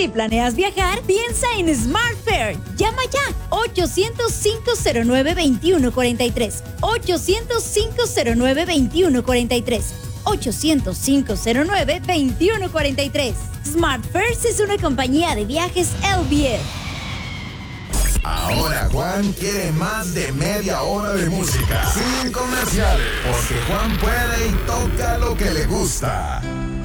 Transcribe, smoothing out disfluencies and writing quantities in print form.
Si planeas viajar, piensa en SmartFare. Llama ya. 800-509-2143. 800-509-2143. 800-509-2143. SmartFare es una compañía de viajes LBF. Ahora Juan quiere más de media hora de música sin comerciales, porque Juan puede y toca lo que le gusta.